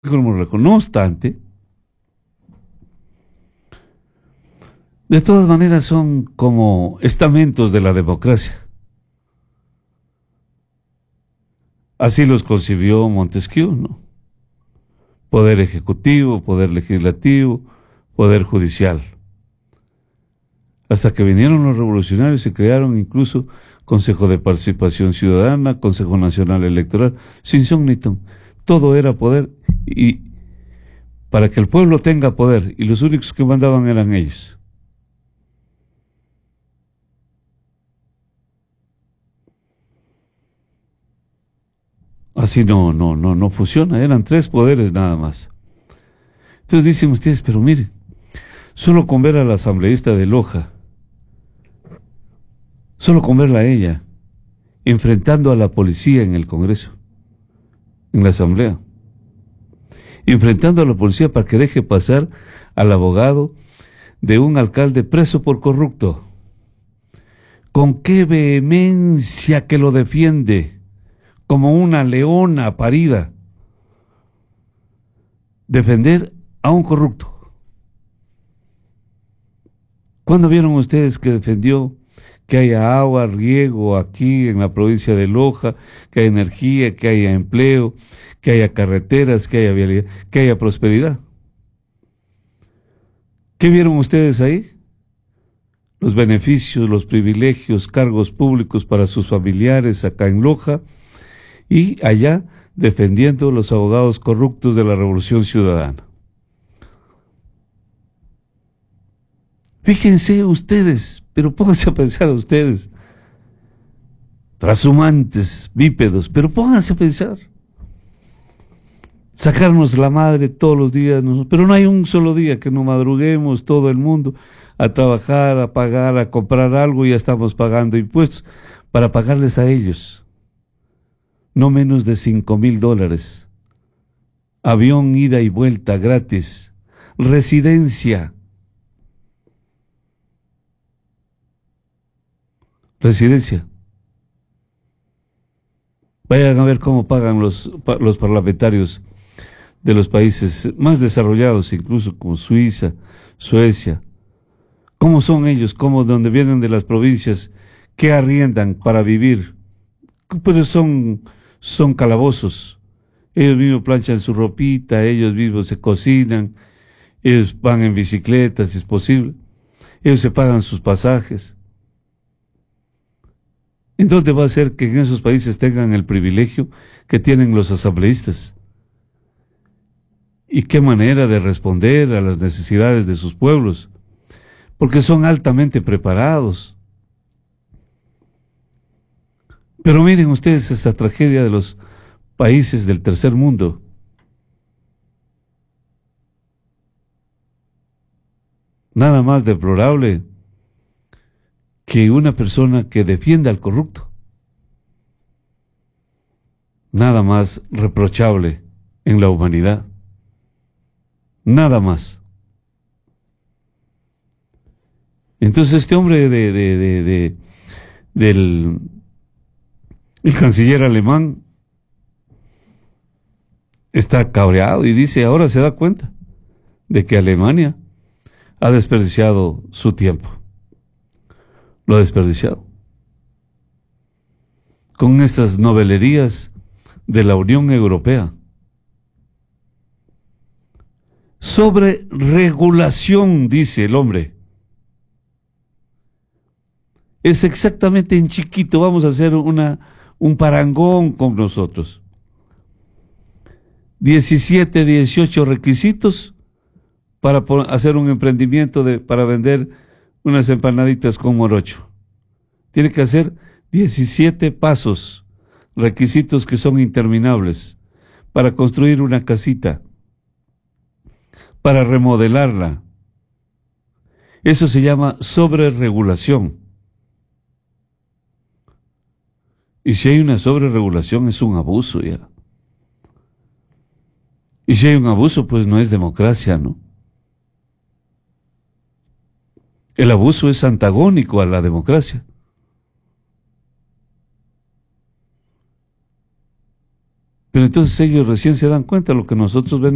No obstante, de todas maneras son como estamentos de la democracia. Así los concibió Montesquieu, ¿no? Poder ejecutivo, poder legislativo, poder judicial. Hasta que vinieron los revolucionarios y crearon incluso Consejo de Participación Ciudadana, Consejo Nacional Electoral, sin son ni ton. Todo era poder, y para que el pueblo tenga poder, y los únicos que mandaban eran ellos. Así no funciona, eran 3 poderes nada más. Entonces dicen ustedes, pero miren, solo con ver a la asambleísta de Loja, solo con verla a ella, enfrentando a la policía en el Congreso, en la Asamblea, enfrentando a la policía para que deje pasar al abogado de un alcalde preso por corrupto. Con qué vehemencia que lo defiende, como una leona parida. Defender a un corrupto. ¿Cuándo vieron ustedes que defendió que haya agua, riego aquí en la provincia de Loja, que haya energía, que haya empleo, que haya carreteras, que haya vialidad, que haya prosperidad? ¿Qué vieron ustedes ahí? Los beneficios, los privilegios, cargos públicos para sus familiares acá en Loja, y allá defendiendo a los abogados corruptos de la Revolución Ciudadana. Fíjense ustedes, pero pónganse a pensar ustedes, trashumantes, bípedos, pero pónganse a pensar. Sacarnos la madre todos los días, pero no hay un solo día que no madruguemos todo el mundo a trabajar, a pagar, a comprar algo, y ya estamos pagando impuestos para pagarles a ellos. No menos de $5,000. Avión ida y vuelta gratis. Residencia. Vayan a ver cómo pagan los parlamentarios de los países más desarrollados, incluso como Suiza, Suecia. ¿Cómo son ellos? ¿Cómo, donde vienen de las provincias? ¿Qué arriendan para vivir? Pues son calabozos. Ellos mismos planchan su ropita, ellos mismos se cocinan, ellos van en bicicleta si es posible, ellos se pagan sus pasajes. ¿En dónde va a ser que en esos países tengan el privilegio que tienen los asambleístas? ¿Y qué manera de responder a las necesidades de sus pueblos? Porque son altamente preparados. Pero miren ustedes esta tragedia de los países del tercer mundo. Nada más deplorable que una persona que defienda al corrupto. Nada más reprochable en la humanidad. Nada más. Entonces este hombre el canciller alemán está cabreado y dice, ahora se da cuenta de que Alemania ha desperdiciado su tiempo. Lo ha desperdiciado. Con estas novelerías de la Unión Europea. Sobre regulación, dice el hombre. Es exactamente en chiquito, vamos a hacer un parangón con nosotros. 17, 18 requisitos para hacer un emprendimiento para vender unas empanaditas con morocho. Tiene que hacer 17 pasos, requisitos que son interminables, para construir una casita, para remodelarla. Eso se llama sobreregulación. Y si hay una sobreregulación es un abuso ya. Y si hay un abuso, pues no es democracia, ¿no? El abuso es antagónico a la democracia. Pero entonces ellos recién se dan cuenta de lo que nosotros venimos.